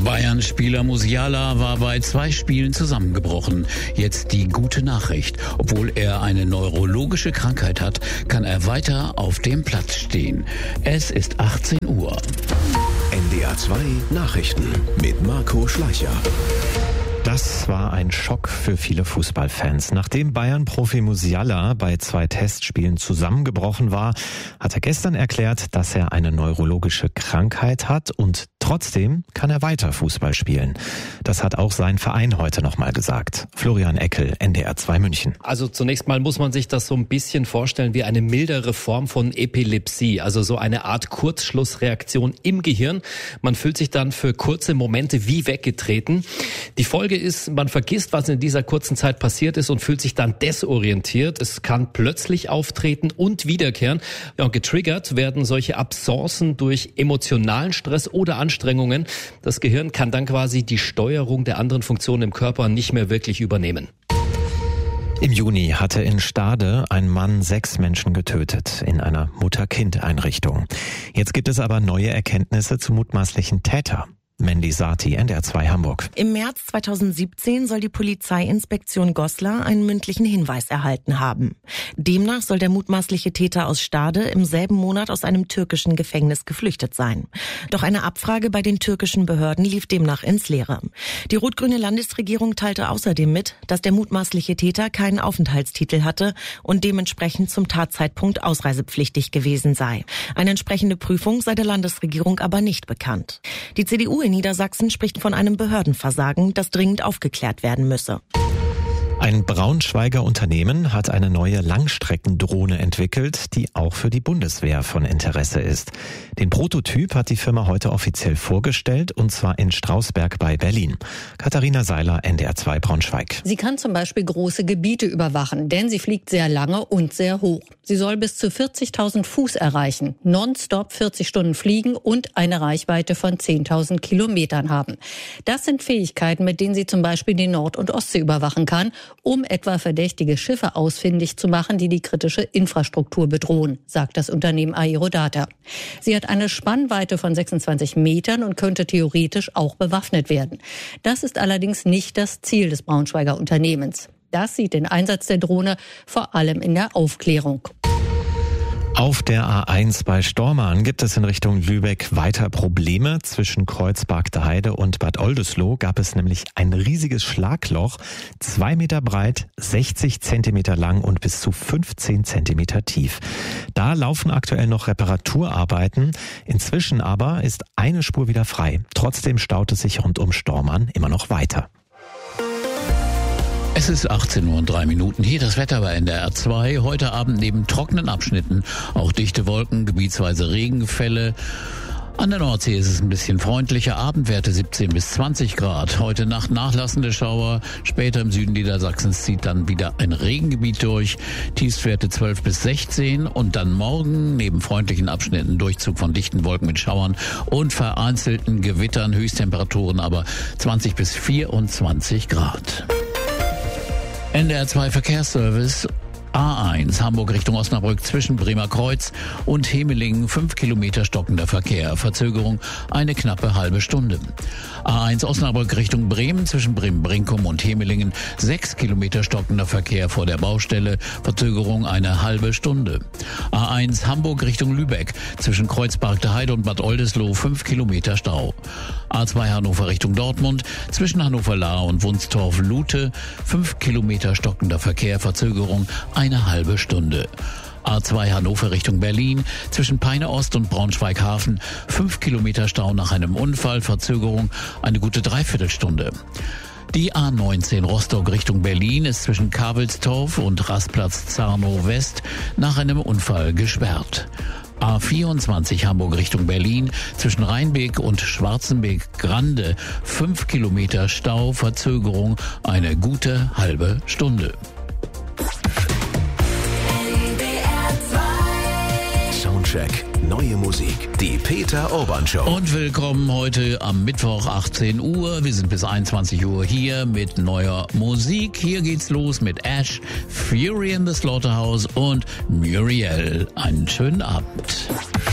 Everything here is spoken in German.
Bayern-Spieler Musiala war bei 2 Spielen zusammengebrochen. Jetzt die gute Nachricht. Obwohl er eine neurologische Krankheit hat, kann er weiter auf dem Platz stehen. Es ist 18 Uhr. NDR 2 Nachrichten mit Marco Schleicher. Das war ein Schock für viele Fußballfans. Nachdem Bayern-Profi Musiala bei 2 Testspielen zusammengebrochen war, hat er gestern erklärt, dass er eine neurologische Krankheit hat und trotzdem kann er weiter Fußball spielen. Das hat auch sein Verein heute nochmal gesagt. Florian Eckel, NDR 2 München. Also zunächst mal muss man sich das so ein bisschen vorstellen wie eine mildere Form von Epilepsie, also so eine Art Kurzschlussreaktion im Gehirn. Man fühlt sich dann für kurze Momente wie weggetreten. Die Folge ist, man vergisst, was in dieser kurzen Zeit passiert ist und fühlt sich dann desorientiert. Es kann plötzlich auftreten und wiederkehren. Ja, und getriggert werden solche Absencen durch emotionalen Stress oder Anstrengungen. Das Gehirn kann dann quasi die Steuerung der anderen Funktionen im Körper nicht mehr wirklich übernehmen. Im Juni hatte in Stade ein Mann 6 Menschen getötet in einer Mutter-Kind-Einrichtung. Jetzt gibt es aber neue Erkenntnisse zum mutmaßlichen Täter. Mandy Sati, NDR 2 Hamburg. Im März 2017 soll die Polizeiinspektion Goslar einen mündlichen Hinweis erhalten haben. Demnach soll der mutmaßliche Täter aus Stade im selben Monat aus einem türkischen Gefängnis geflüchtet sein. Doch eine Abfrage bei den türkischen Behörden lief demnach ins Leere. Die rot-grüne Landesregierung teilte außerdem mit, dass der mutmaßliche Täter keinen Aufenthaltstitel hatte und dementsprechend zum Tatzeitpunkt ausreisepflichtig gewesen sei. Eine entsprechende Prüfung sei der Landesregierung aber nicht bekannt. Die CDU in Niedersachsen spricht von einem Behördenversagen, das dringend aufgeklärt werden müsse. Ein Braunschweiger Unternehmen hat eine neue Langstreckendrohne entwickelt, die auch für die Bundeswehr von Interesse ist. Den Prototyp hat die Firma heute offiziell vorgestellt, und zwar in Strausberg bei Berlin. Katharina Seiler, NDR 2 Braunschweig. Sie kann zum Beispiel große Gebiete überwachen, denn sie fliegt sehr lange und sehr hoch. Sie soll bis zu 40.000 Fuß erreichen, nonstop 40 Stunden fliegen und eine Reichweite von 10.000 Kilometern haben. Das sind Fähigkeiten, mit denen sie zum Beispiel die Nord- und Ostsee überwachen kann, um etwa verdächtige Schiffe ausfindig zu machen, die die kritische Infrastruktur bedrohen, sagt das Unternehmen Aerodata. Sie hat eine Spannweite von 26 Metern und könnte theoretisch auch bewaffnet werden. Das ist allerdings nicht das Ziel des Braunschweiger Unternehmens. Das sieht den Einsatz der Drohne vor allem in der Aufklärung. Auf der A1 bei Stormarn gibt es in Richtung Lübeck weiter Probleme. Zwischen Kreuzberg-Heide und Bad Oldesloe gab es nämlich ein riesiges Schlagloch, 2 Meter breit, 60 Zentimeter lang und bis zu 15 Zentimeter tief. Da laufen aktuell noch Reparaturarbeiten. Inzwischen aber ist eine Spur wieder frei. Trotzdem staut es sich rund um Stormarn immer noch weiter. Es ist 18:03 Uhr. Hier das Wetter bei NDR 2. Heute Abend neben trockenen Abschnitten auch dichte Wolken, gebietsweise Regenfälle. An der Nordsee ist es ein bisschen freundlicher. Abendwerte 17 bis 20 Grad. Heute Nacht nachlassende Schauer. Später im Süden Niedersachsens zieht dann wieder ein Regengebiet durch. Tiefstwerte 12 bis 16. Und dann morgen neben freundlichen Abschnitten Durchzug von dichten Wolken mit Schauern und vereinzelten Gewittern. Höchsttemperaturen aber 20 bis 24 Grad. NDR 2 Verkehrsservice. A1 Hamburg Richtung Osnabrück zwischen Bremer Kreuz und Hemelingen 5 Kilometer stockender Verkehr. Verzögerung eine knappe halbe Stunde. A1 Osnabrück Richtung Bremen zwischen Bremen-Brinkum und Hemelingen 6 Kilometer stockender Verkehr vor der Baustelle. Verzögerung eine halbe Stunde. A1 Hamburg Richtung Lübeck zwischen Kreuzberg-Heide und Bad Oldesloe 5 Kilometer Stau. A2 Hannover Richtung Dortmund zwischen Hannover-Lahr und Wunstorf-Lute 5 Kilometer stockender Verkehr. Verzögerung eine halbe Stunde. A2 Hannover Richtung Berlin zwischen Peine Ost und Braunschweig-Hafen 5 Kilometer Stau nach einem Unfall, Verzögerung eine gute Dreiviertelstunde. Die A19 Rostock Richtung Berlin ist zwischen Kabelstorf und Rastplatz Zarnow West nach einem Unfall gesperrt. A24 Hamburg Richtung Berlin zwischen Rheinbeek und Schwarzenbeek-Grande 5 Kilometer Stau, Verzögerung eine gute halbe Stunde. Soundcheck, neue Musik, die Peter Urban Show. Und willkommen heute am Mittwoch 18 Uhr. Wir sind bis 21 Uhr hier mit neuer Musik. Hier geht's los mit Ash, Fury in the Slaughterhouse und Muriel. Einen schönen Abend.